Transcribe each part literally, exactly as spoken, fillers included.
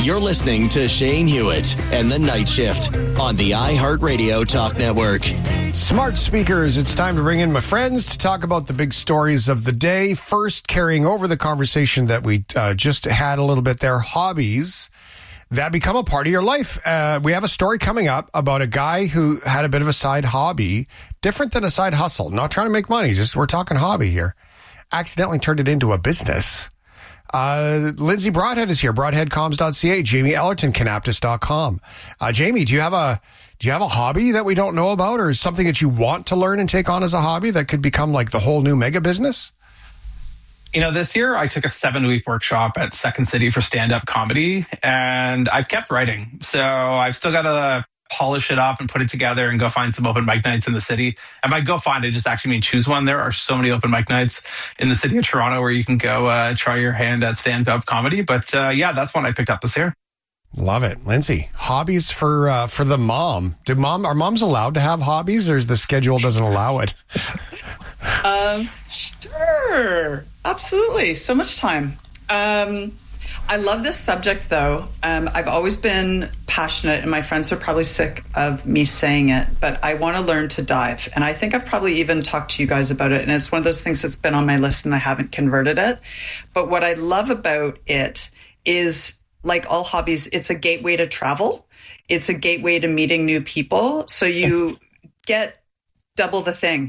You're listening to Shane Hewitt and the Night Shift on the iHeartRadio Talk Network. Smart speakers, it's time to bring in my friends to talk about the big stories of the day. First, carrying over the conversation that we uh, just had a little bit there, hobbies that become a part of your life. Uh, we have a story coming up about a guy who had a bit of a side hobby, different than a side hustle. Not trying to make money, just we're talking hobby here. Accidentally turned it into a business. Uh, Lindsay Broadhead is here, broadhead comms dot c a. Jamie Ellerton, canaptus dot com. Uh, Jamie, do you have a do you have a hobby that we don't know about, or something that you want to learn and take on as a hobby that could become like the whole new mega business? You know, this year I took a seven-week workshop at Second City for stand-up comedy, and I've kept writing. So I've still got to polish it up and put it together and go find some open mic nights in the city. And by go find, I just actually mean choose one. There are so many open mic nights in the city of Toronto where you can go uh, try your hand at stand-up comedy. But uh, yeah, that's one I picked up this year. Love it. Lindsay, hobbies for uh, for the mom. Do mom are moms allowed to have hobbies, or is the schedule doesn't allow it? um, sure. Absolutely. So much time. Um, I love this subject, though. Um, I've always been passionate, and my friends are probably sick of me saying it, but I want to learn to dive. And I think I've probably even talked to you guys about it, and it's one of those things that's been on my list, and I haven't converted it. But what I love about it is, like all hobbies, it's a gateway to travel. It's a gateway to meeting new people. So you get double the thing.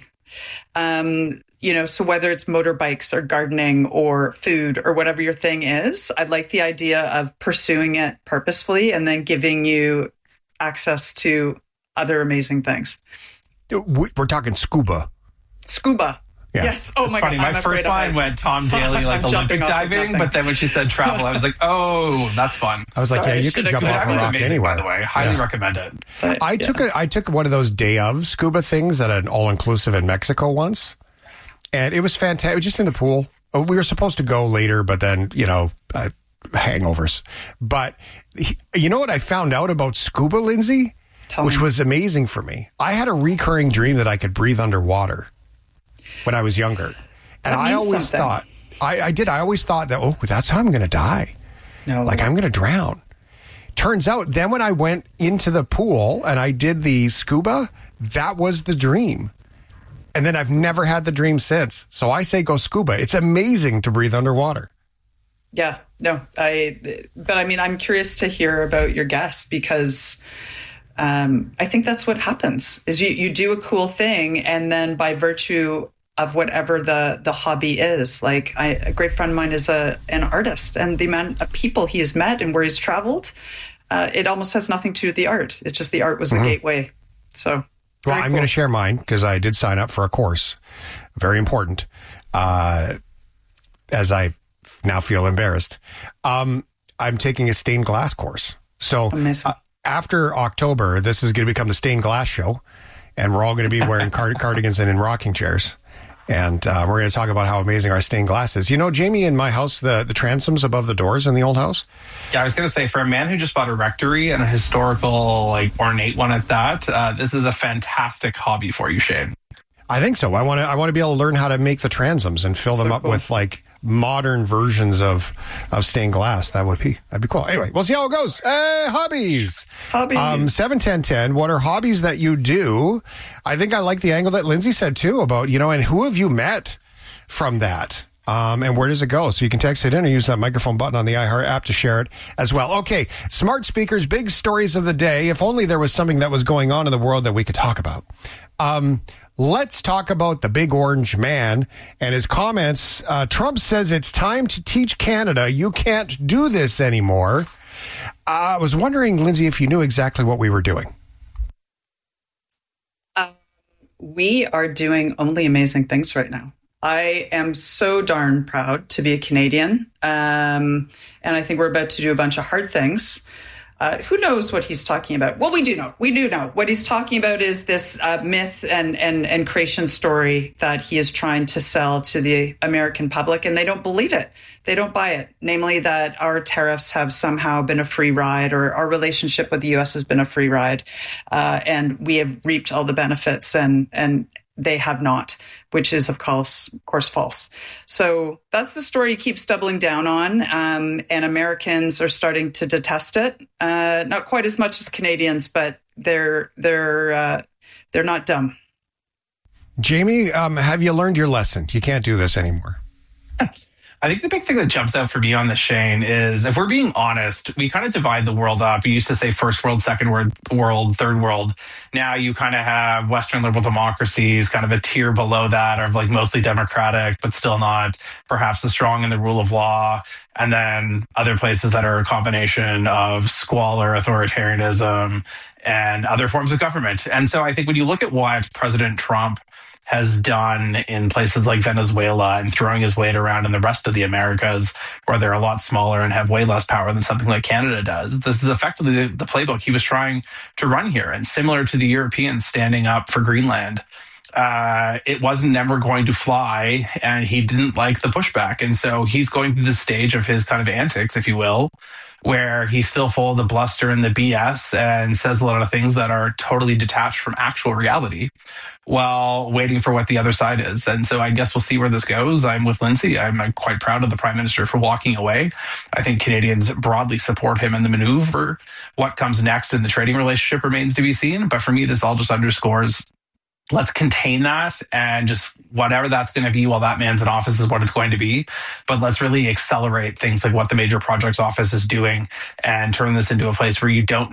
Um, you know, so whether it's motorbikes or gardening or food or whatever your thing is, I like the idea of pursuing it purposefully and then giving you access to other amazing things. We're talking scuba. Scuba. Yeah. Yes. Oh, it's my funny. God. My first line went Tom Daly, like Olympic diving, but then when she said travel, I was like, oh, that's fun. I was like, Sorry, yeah, you could jump off a rock amazing, anywhere. By the way, highly yeah. recommend it. But, I yeah. took a I took one of those day of scuba things at an all inclusive in Mexico once, and it was fantastic. It was just in the pool. We were supposed to go later, but then you know uh, hangovers. But you know what I found out about scuba, Lindsay, Tell which me. was amazing for me. I had a recurring dream that I could breathe underwater when I was younger. And That I means always something. thought, I, I did, I always thought that, oh, that's how I'm going to die. No. Like I'm going to drown. Turns out then when I went into the pool and I did the scuba, that was the dream. And then I've never had the dream since. So I say go scuba. It's amazing to breathe underwater. Yeah, no, I, but I mean, I'm curious to hear about your guest because um, I think that's what happens is you, you do a cool thing and then by virtue of whatever the, the hobby is, like I, a great friend of mine is a, an artist and the amount of people he has met and where he's traveled, uh, it almost has nothing to do with the art. It's just the art was the Mm-hmm. gateway. So, Well, I'm cool. going to share mine because I did sign up for a course. Very important. Uh, as I now feel embarrassed. Um, I'm taking a stained glass course. So Amazing. uh, after October, this is going to become the stained glass show. And we're all going to be wearing card- cardigans and in rocking chairs. And uh, we're going to talk about how amazing our stained glass is. You know, Jamie, in my house, the, the transoms above the doors in the old house? Yeah, I was going to say, for a man who just bought a rectory and a historical, like, ornate one at that, uh, this is a fantastic hobby for you, Shane. I think so. I want to I want to be able to learn how to make the transoms and fill them So up cool. with, like, modern versions of, of stained glass. That would be that'd be cool. Anyway, we'll see how it goes. Hey, hobbies. Hobbies. Um, seven ten ten. What are hobbies that you do? I think I like the angle that Lindsay said too about, you know, and who have you met from that? Um, and where does it go? So you can text it in or use that microphone button on the iHeart app to share it as well. Okay, smart speakers, big stories of the day. If only there was something that was going on in the world that we could talk about. Um, let's talk about the big orange man and his comments. Uh, Trump says it's time to teach Canada you can't do this anymore. Uh, I was wondering, Lindsay, if you knew exactly what we were doing. Um, we are doing only amazing things right now. I am so darn proud to be a Canadian. Um, and I think we're about to do a bunch of hard things. Uh, who knows what he's talking about? Well, we do know. We do know. What he's talking about is this uh, myth and, and, and creation story that he is trying to sell to the American public, and they don't believe it. They don't buy it. Namely, that our tariffs have somehow been a free ride, or our relationship with the U S has been a free ride, uh, and we have reaped all the benefits and and they have not, which is, of course, of course, false. So that's the story he keeps doubling down on, um, and Americans are starting to detest it. Uh, not quite as much as Canadians, but they're they're uh, they're not dumb. Jamie, um, have you learned your lesson? You can't do this anymore. I think the big thing that jumps out for me on this, Shane, is if we're being honest, we kind of divide the world up. You used to say first world, second world, third world. Now you kind of have Western liberal democracies, kind of a tier below that, of like mostly democratic, but still not perhaps as strong in the rule of law. And then other places that are a combination of squalor, authoritarianism, and other forms of government. And so I think when you look at what President Trump has done in places like Venezuela and throwing his weight around in the rest of the Americas, where they're a lot smaller and have way less power than something like Canada does. This is effectively the, the playbook he was trying to run here. And similar to the Europeans standing up for Greenland, uh, it wasn't never going to fly, and he didn't like the pushback. And so he's going through the stage of his kind of antics, if you will, where he's still full of the bluster and the B S and says a lot of things that are totally detached from actual reality while waiting for what the other side is. And so I guess we'll see where this goes. I'm with Lindsay. I'm quite proud of the Prime Minister for walking away. I think Canadians broadly support him in the maneuver. What comes next in the trading relationship remains to be seen. But for me, this all just underscores, let's contain that, and just whatever that's going to be while that man's in office is what it's going to be. But let's really accelerate things like what the Major Projects Office is doing and turn this into a place where you don't